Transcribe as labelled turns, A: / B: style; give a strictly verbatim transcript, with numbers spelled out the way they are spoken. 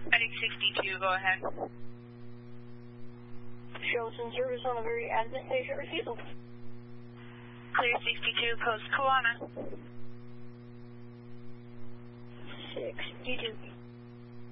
A: Heading sixty-two, go ahead.
B: Show some service on a very advantageous refusal.
A: Clear sixty-two, post Kiwana.
B: sixty-two.